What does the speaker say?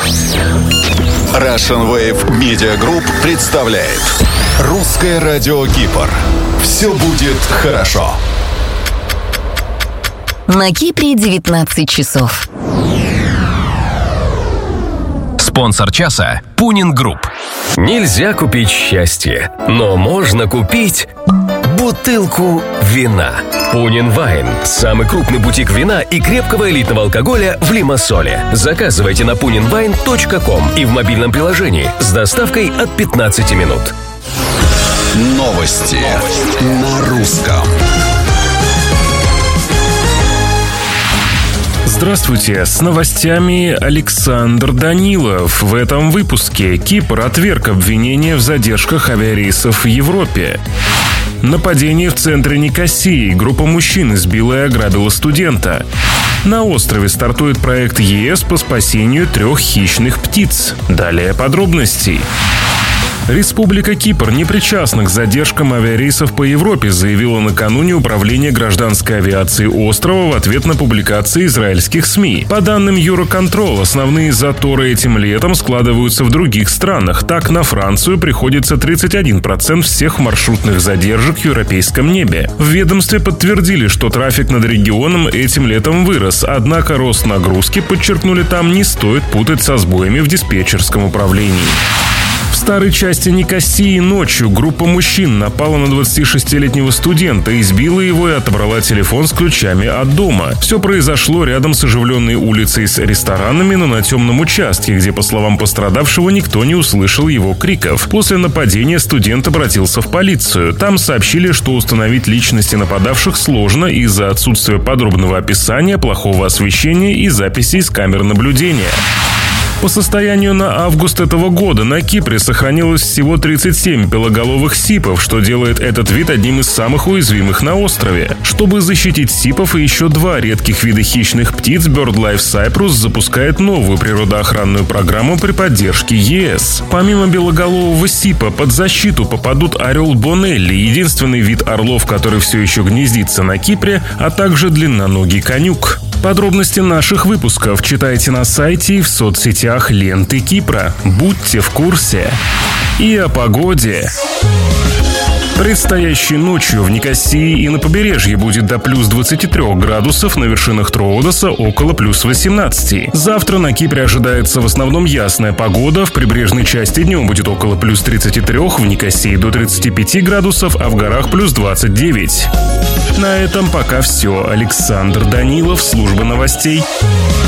Russian Wave Media Group представляет Русское радио Кипр. Все будет хорошо. На Кипре 19 часов. Спонсор часа – Пунин Групп. Нельзя купить счастье, но можно купить бутылку вина. Пунин Вайн – самый крупный бутик вина и крепкого элитного алкоголя в Лимассоле. Заказывайте на puninwine.com и в мобильном приложении с доставкой от 15 минут. Новости на русском. Здравствуйте, с новостями Александр Данилов. В этом выпуске Кипр отверг обвинения в задержках авиарейсов в Европе. Нападение в центре Никосии. Группа мужчин избила и ограбила студента. На острове стартует проект ЕС по спасению 3 хищных птиц. Далее подробностей. Республика Кипр не причастна к задержкам авиарейсов по Европе, заявило накануне Управление гражданской авиации острова в ответ на публикации израильских СМИ. По данным Eurocontrol, основные заторы этим летом складываются в других странах. Так, на Францию приходится 31% всех маршрутных задержек в европейском небе. В ведомстве подтвердили, что трафик над регионом этим летом вырос, однако рост нагрузки, подчеркнули там, не стоит путать со сбоями в диспетчерском управлении. В старой части Никосии ночью группа мужчин напала на 26-летнего студента, избила его и отобрала телефон с ключами от дома. Все произошло рядом с оживленной улицей с ресторанами, но на темном участке, где, по словам пострадавшего, никто не услышал его криков. После нападения студент обратился в полицию. Там сообщили, что установить личности нападавших сложно из-за отсутствия подробного описания, плохого освещения и записей с камер наблюдения. По состоянию на август этого года на Кипре сохранилось всего 37 белоголовых сипов, что делает этот вид одним из самых уязвимых на острове. Чтобы защитить сипов и еще 2 редких вида хищных птиц, BirdLife Cyprus запускает новую природоохранную программу при поддержке ЕС. Помимо белоголового сипа под защиту попадут орел Бонелли, единственный вид орлов, который все еще гнездится на Кипре, а также длинноногий конюк. Подробности наших выпусков читайте на сайте и в соцсетях ленты Кипра. Будьте в курсе. И о погоде. Предстоящей ночью в Никосии и на побережье будет до плюс 23 градусов, на вершинах Троодоса около плюс 18. Завтра на Кипре ожидается в основном ясная погода, в прибрежной части днем будет около плюс 33, в Никосии до 35 градусов, а в горах плюс 29. На этом пока все. Александр Данилов, служба новостей.